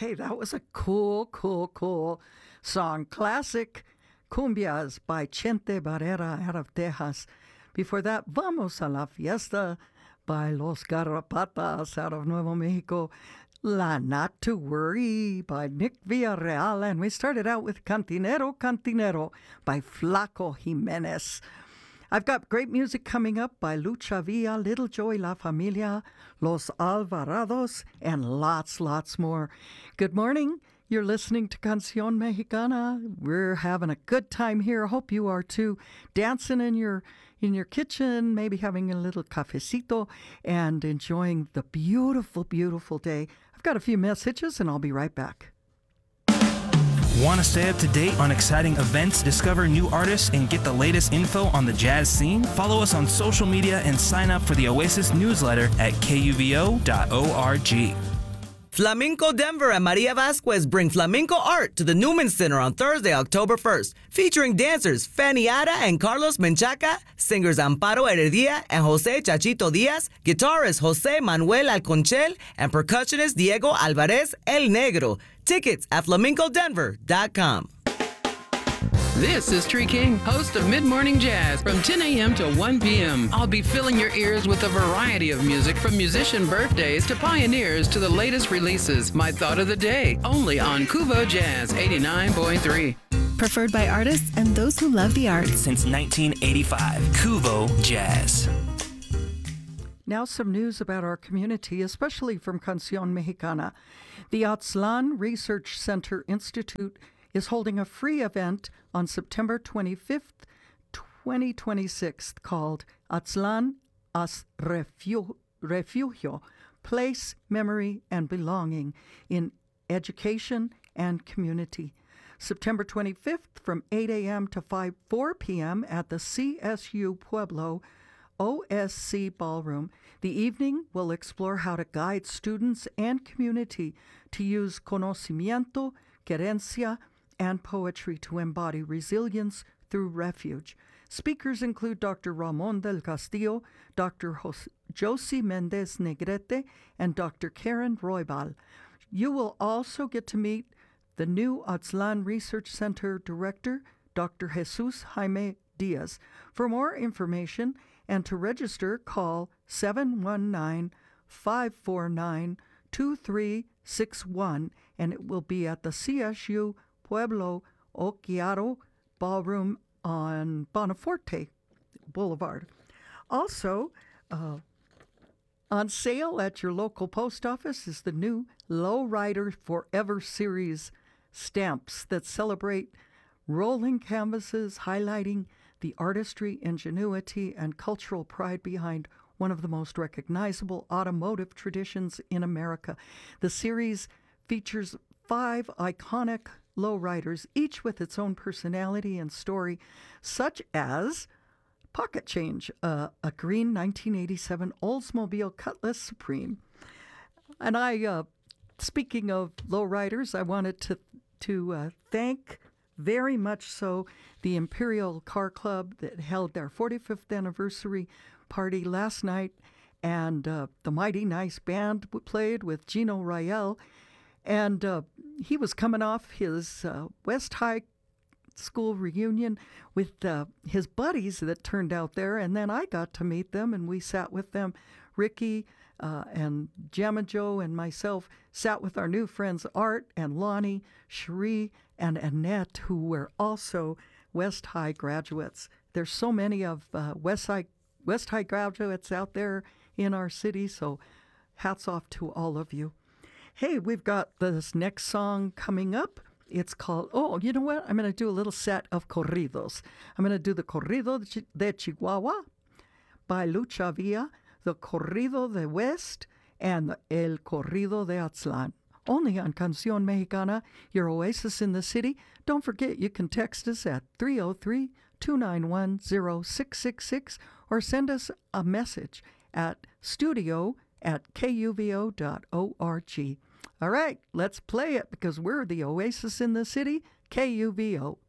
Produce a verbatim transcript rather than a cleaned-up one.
Hey, that was a cool, cool, cool song. Classic Cumbias by Chente Barrera out of Texas. Before that, Vamos a la Fiesta by Los Garrapatas out of Nuevo Mexico. La Not to Worry by Nick Villarreal. And we started out with Cantinero, Cantinero by Flaco Jimenez. I've got great music coming up by Lucha Villa, Little Joey La Familia, Los Alvarados, and lots, lots more. Good morning. You're listening to Canción Mexicana. We're having a good time here. I hope you are too. Dancing in your in your kitchen, maybe having a little cafecito and enjoying the beautiful, beautiful day. I've got a few messages and I'll be right back. Want to stay up to date on exciting events, discover new artists, and get the latest info on the jazz scene? Follow us on social media and sign up for the Oasis newsletter at K U V O dot org. Flamenco Denver and Maria Vasquez bring flamenco art to the Newman Center on Thursday, October first, featuring dancers Fanny Ada and Carlos Menchaca, singers Amparo Heredia and Jose Chachito Diaz, guitarist Jose Manuel Alconchel, and percussionist Diego Alvarez El Negro. Tickets at flamenco denver dot com. This is Tree King, host of Mid Morning Jazz from ten a.m. to one p.m. I'll be filling your ears with a variety of music from musician birthdays to pioneers to the latest releases. My thought of the day, only on Kuvo Jazz eighty-nine point three. Preferred by artists and those who love the arts. Since nineteen eighty-five, Kuvo Jazz. Now some news about our community, especially from Canción Mexicana. The Aztlán Research Center Institute is holding a free event on September twenty-fifth, twenty twenty-six, called Aztlán as Refu- Refugio, Place, Memory, and Belonging in Education and Community. September twenty-fifth from eight a.m. to five, four p.m. at the C S U Pueblo O S C Ballroom. The evening will explore how to guide students and community to use conocimiento, querencia, and poetry to embody resilience through refuge. Speakers include Doctor Ramon del Castillo, Doctor Jos- Josie Mendez Negrete, and Doctor Karen Roybal. You will also get to meet the new Aztlán Research Center Director, Doctor Jesus Jaime Diaz. For more information and to register, call seven one nine, five four nine, two three six one, and it will be at the C S U Pueblo Oquiaro Ballroom on Bonaforte Boulevard. Also, uh, on sale at your local post office is the new Lowrider Forever Series stamps that celebrate rolling canvases highlighting the artistry, ingenuity, and cultural pride behind one of the most recognizable automotive traditions in America. The series features five iconic lowriders, each with its own personality and story, such as Pocket Change, uh, a green nineteen eighty-seven Oldsmobile Cutlass Supreme. And I, uh, speaking of lowriders, I wanted to to uh, thank very much so the Imperial Car Club that held their forty-fifth anniversary party last night, and uh, the Mighty Nice Band played with Gino Riel. And uh, he was coming off his uh, West High School reunion with uh, his buddies that turned out there. And then I got to meet them, and we sat with them. Ricky uh, and Gemma Joe and myself sat with our new friends Art and Lonnie, Cherie, and Annette, who were also West High graduates. There's so many of uh, West High, West High graduates out there in our city, so hats off to all of you. Hey, we've got this next song coming up. It's called, oh, you know what? I'm going to do a little set of corridos. I'm going to do the Corrido de Chihuahua by Lucha Villa, the Corrido de West, and the El Corrido de Aztlán. Only on Canción Mexicana, your oasis in the city. Don't forget, you can text us at three oh three, two nine one, oh six six six or send us a message at studio at K U V O dot org. All right, let's play it because we're the oasis in the city, K U V O.